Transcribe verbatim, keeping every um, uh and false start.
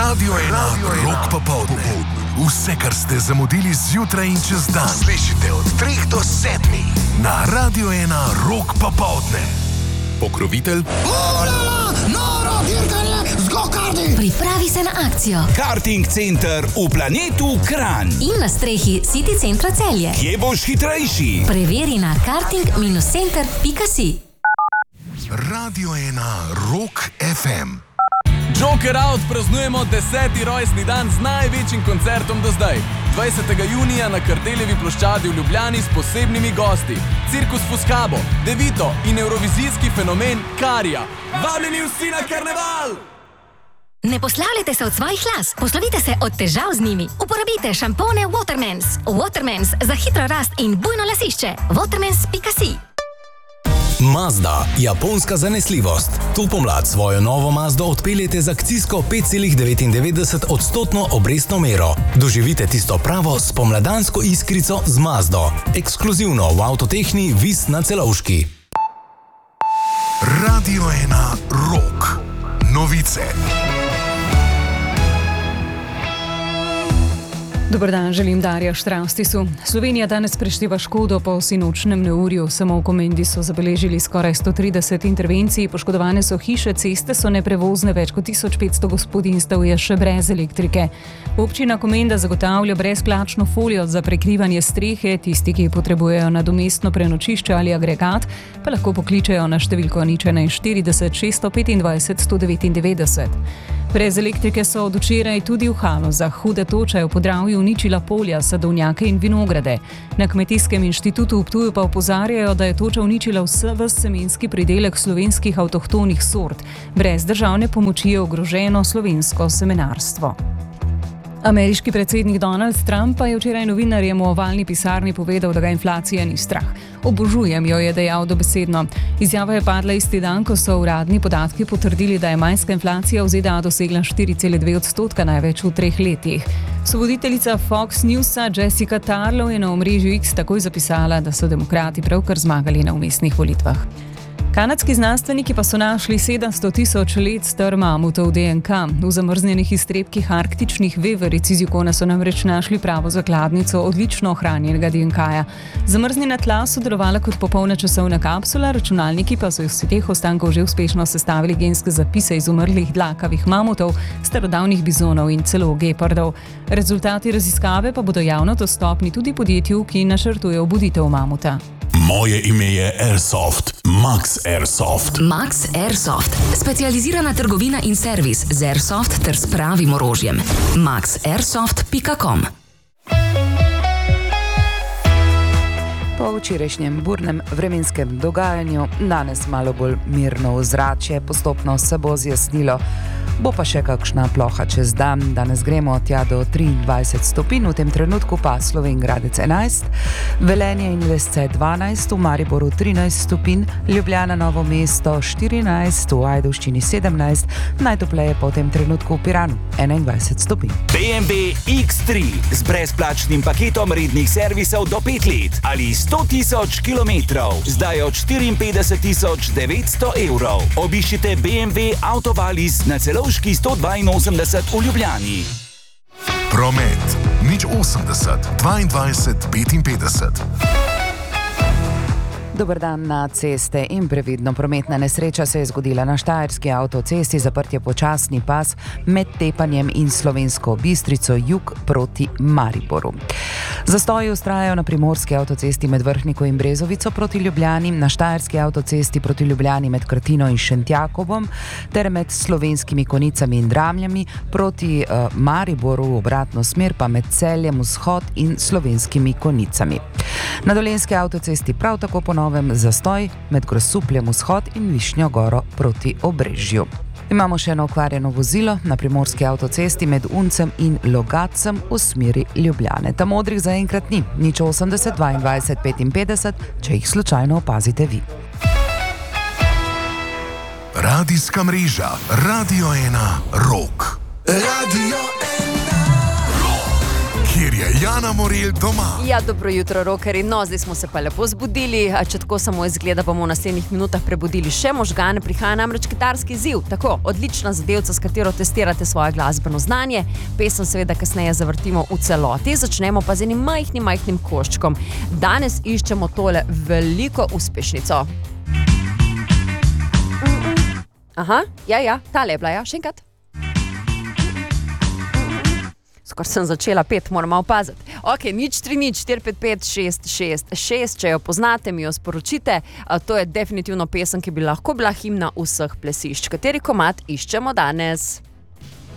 Radio ena, Rock popoldne. Vse, kar ste zamudili zjutraj in čez dan, slišite od treh do sedmih na Radio ena, Rock popoldne. Pokrovitelj Ura, noro dirkanje z go-karti. Pripravi se na akcijo. Karting center v planetu Kranj. In na strehi City centra Celje. Kje boš hitrejši? Preveri na karting center pika si. Radio ena, Rock ef em. Joker Out praznujemo deseti rojstni dan z največjim koncertom do zdaj. dvajsetega junija na Kardeljevi ploščadi v Ljubljani s posebnimi gosti. Cirkus Fuskabo, Devito in evrovizijski fenomen Karija. Vabljeni vsi na karneval! Ne poslavljajte se od svojih las, poslovite se od težav z njimi. Uporabite šampone Watermans. Watermans za hitro rast in bujno lasišče. watermans pika si. Mazda, japonska zanesljivost. To pomlad svojo novo Mazdo odpeljete z akcijsko pet celih devetindevetdeset odstotno obrestno mero. Doživite tisto pravo spomladansko iskrico z Mazdo. Ekskluzivno v Avtotehni Vis na Celovški. Radio ena, Rock. Novice. Dobar dan, želim Darja Štraustisu. Slovenija danes prešteva škodo po sinočnem neurju. Samo v Komendi so zabeležili skoraj sto trideset intervencij, poškodovane so hiše, ceste so neprevozne, več kot tisoč petsto gospodinjstev je še brez elektrike. Občina Komenda zagotavlja brezplačno folijo za prekrivanje strehe, tisti, ki potrebujejo nadomestno prenočišče ali agregat, pa lahko pokličejo na številko nič štirideset šeststo petindvajset sto devetindevetdeset. Brez elektrike so od včeraj tudi v Halozah. Hude toča je v Podravju uničila polja, sadovnjake in vinograde. Na Kmetijskem inštitutu v Ptuju pa opozarjajo, da je toča uničila vse ves semenski pridelek slovenskih avtohtonih sort. Brez državne pomoči je ogroženo slovensko semenarstvo. Ameriški predsednik Donald Trump pa je včeraj novinarjem v ovalni pisarni povedal, da ga inflacija ni strah. Obožujem jo, je dejal dobesedno. Izjava je padla isti dan, ko so uradni podatki potrdili, da je majska inflacija v ZDA dosegla štiri cele dve odstotka, največ v treh letih. Sovoditeljica Fox Newsa Jessica Tarlow je na omrežju X takoj zapisala, da so demokrati pravkar zmagali na vmesnih volitvah. Kanadski znanstveniki pa so našli sedemsto tisoč let star mamutov D N K. V zamrznjenih iztrebkih arktičnih veveric iz Yukona so namreč našli pravo zakladnico odlično ohranjenega D N K-ja. Zamrznjena tla so delovala kot popolna časovna kapsula, računalniki pa so iz teh ostankov že uspešno sestavili genske zapise iz umrlih dlakavih mamutov, starodavnih bizonov in celo gepardov. Rezultati raziskave pa bodo javno dostopni tudi podjetju, ki načrtuje obuditev mamuta. Moje ime je Airsoft, Max Airsoft. Max Airsoft, specializirana trgovina in servis z Airsoft ter s pravim orožjem. max airsoft pika com. Po včerajšnjem burnem vremenskem dogajanju danes malo bolj mirno ozračje, postopno se bo zjasnilo. Bo pa še kakšna ploha čez dan. Danes gremo tja do triindvajset stopinj, v tem trenutku pa Slovenj Gradec enajst, Velenje in Lesce dvanajst, v Mariboru trinajst stopinj, Ljubljana Novo mesto štirinajst, v Ajdovščini sedemnajst, najtopleje po tem trenutku v Piranu enaindvajset stopinj. B M W X tri z brezplačnim paketom rednih servisov do pet let ali sto tisoč kilometrov, zdaj od štiriinpetdeset tisoč devetsto evrov. Obiščite B M W Autovalis na Celovški sto dvainosemdeset v Ljubljani. Promet nič osemdeset dvaindvajset petinpetdeset. Dobar dan na ceste in previdno. Prometna nesreča se je zgodila na Štajerski avtocesti, zaprt je počasni pas med Tepanjem in Slovensko Bistrico jug proti Mariboru. Zastoji vztrajajo na Primorski avtocesti med Vrhniko in Brezovico proti Ljubljani, na Štajerski avtocesti proti Ljubljani med Krtino in Šentjakobom ter med Slovenskimi Konicami in Dramljami proti uh, Mariboru, v obratno smer pa med Celjem vzhod in Slovenskimi Konicami. Na Dolenjski avtocesti prav tako ponovno zastoj med Grosupljem vzhod in Višnjo Goro proti Obrežju. Imamo še eno okvarjeno vozilo na Primorski avtocesti med Uncem in Logatcem v smeri Ljubljane. Ta modrih zaenkrat ni, nič osemdeset dvaindvajset petinpetdeset, če jih slučajno opazite vi. Radijska mreža Radio ena, Rock. Radio ena, Kjer je Jana Morel doma. Ja, dobro jutro, rokeri. No, zdaj smo se pa lepo zbudili. Če tako samo izgleda, bomo v naslednjih minutah prebudili še možgane. Prihaja namreč kitarski izziv. Tako, odlična zadevca, s katero testirate svoje glasbeno znanje. Pesem seveda kasneje zavrtimo v celoti. Začnemo pa z enim majhnim, majhnim koščkom. Danes iščemo tole veliko uspešnico. Aha, ja, ja, tale je bila, ja, še enkrat. Skor sem začela pet, moram malo paziti. Ok, nič tri nič, štiri pet pet šest šest šest, če jo poznate, mi jo sporočite. To je definitivno pesem, ki bi lahko bila himna vseh plesišč. Kateri komad iščemo danes?